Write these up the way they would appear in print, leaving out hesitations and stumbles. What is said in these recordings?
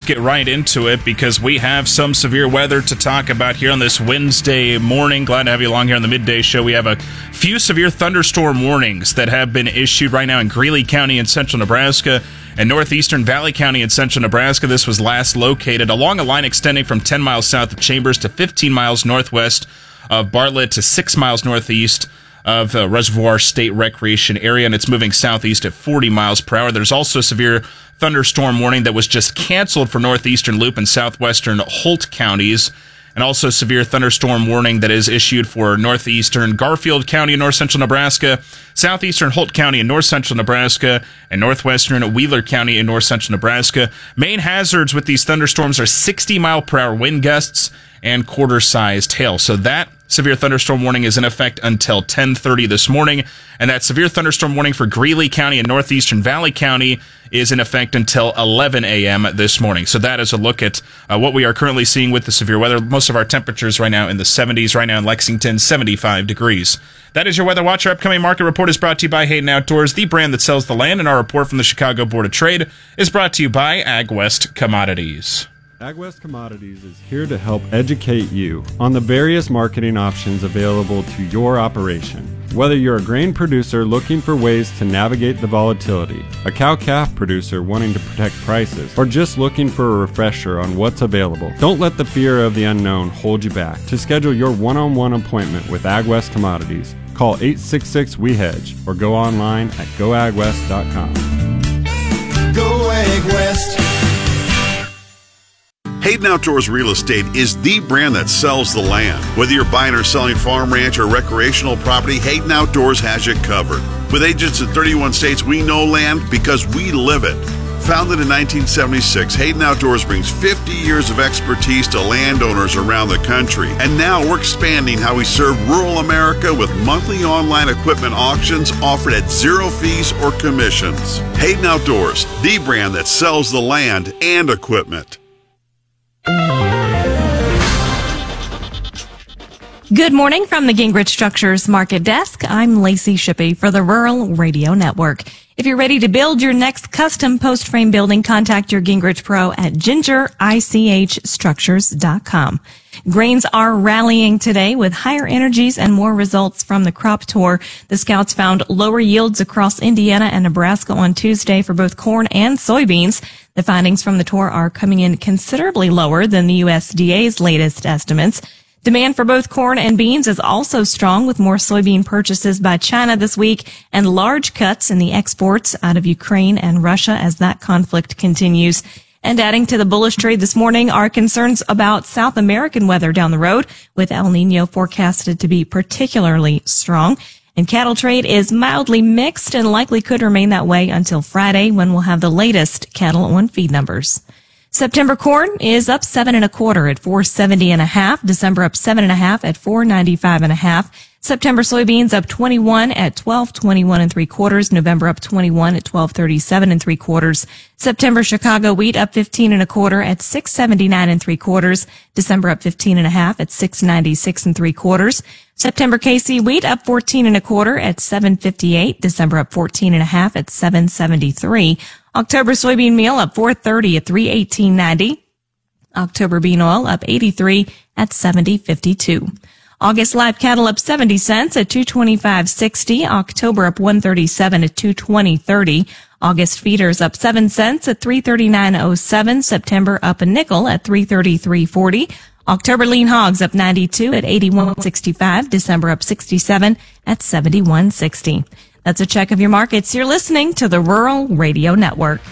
get right into it because we have some severe weather to talk about here on this Wednesday morning. Glad to have you along here on the Midday Show. We have a few severe thunderstorm warnings that have been issued right now in Greeley County in central Nebraska and northeastern Valley County in central Nebraska. This was last located along a line extending from 10 miles south of Chambers to 15 miles northwest of Bartlett to 6 miles northeast of the Reservoir State Recreation Area, and it's moving southeast at 40 miles per hour. There's also a severe thunderstorm warning that was just canceled for northeastern Loop and southwestern Holt counties, and also severe thunderstorm warning that is issued for northeastern Garfield County in north central Nebraska, southeastern Holt County in north central Nebraska, and northwestern Wheeler County in north central Nebraska. Main hazards with these thunderstorms are 60 mile per hour wind gusts and quarter-sized hail. So that severe thunderstorm warning is in effect until 10:30 this morning, and that severe thunderstorm warning for Greeley County and northeastern Valley County is in effect until 11 a.m. this morning. So that is a look at what we are currently seeing with the severe weather. Most of our temperatures right now in the 70s. Right now in Lexington, 75 degrees. That is your Weather Watch. Our upcoming market report is brought to you by Hayden Outdoors, the brand that sells the land, and our report from the Chicago Board of Trade is brought to you by AgWest Commodities. AgWest Commodities is here to help educate you on the various marketing options available to your operation. Whether you're a grain producer looking for ways to navigate the volatility, a cow-calf producer wanting to protect prices, or just looking for a refresher on what's available, don't let the fear of the unknown hold you back. To schedule your one-on-one appointment with AgWest Commodities, call 866-WE-HEDGE or go online at goagwest.com. Go AgWest. Hayden Outdoors Real Estate is the brand that sells the land. Whether you're buying or selling farm, ranch, or recreational property, Hayden Outdoors has you covered. With agents in 31 states, we know land because we live it. Founded in 1976, Hayden Outdoors brings 50 years of expertise to landowners around the country. And now we're expanding how we serve rural America with monthly online equipment auctions offered at zero fees or commissions. Hayden Outdoors, the brand that sells the land and equipment. Good morning from the Gingrich Structures Market Desk. I'm Lacey Shippey for the Rural Radio Network. If you're ready to build your next custom post frame building, contact your Gingrich Pro at gingerichstructures.com. Grains are rallying today with higher energies and more results from the crop tour. The scouts found lower yields across Indiana and Nebraska on Tuesday for both corn and soybeans. The findings from the tour are coming in considerably lower than the USDA's latest estimates. Demand for both corn and beans is also strong, with more soybean purchases by China this week and large cuts in the exports out of Ukraine and Russia as that conflict continues. And adding to the bullish trade this morning are concerns about South American weather down the road, with El Nino forecasted to be particularly strong. And cattle trade is mildly mixed and likely could remain that way until Friday, when we'll have the latest cattle on feed numbers. September corn is up 7 1/4 at 470.5. December up 7 1/2 at 495.5. September soybeans up 21 at 1221 3/4. November up 21 at 1237 3/4. September Chicago wheat up 15 1/4 at 679 3/4. December up 15 1/2 at 696 3/4. September KC wheat up 14 1/4 at 758. December up 14 1/2 at 773. October soybean meal up 430 at 318.90. October bean oil up 83 at 70.52. August live cattle up 70 cents at 225.60. October up 137 at 220.30. August feeders up 7 cents at 339.07. September up a nickel at 333.40. October lean hogs up 92 at 81.65. December up 67 at 71.60. That's a check of your markets. You're listening to the Rural Radio Network.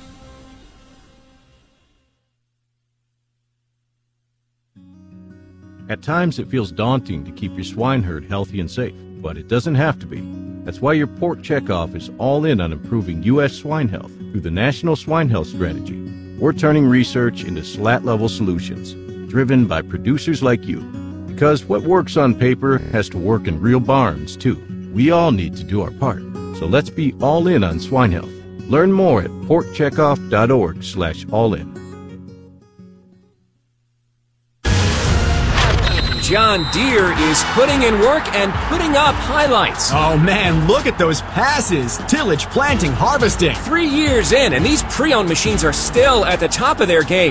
At times it feels daunting to keep your swine herd healthy and safe, but it doesn't have to be. That's why your Pork Checkoff is all in on improving U.S. swine health through the National Swine Health Strategy. We're turning research into SLAT-level solutions, driven by producers like you. Because what works on paper has to work in real barns, too. We all need to do our part. So let's be all in on swine health. Learn more at porkcheckoff.org/all-in. John Deere is putting in work and putting up highlights. Oh man, look at those passes. Tillage, planting, harvesting. 3 years in, and these pre-owned machines are still at the top of their game.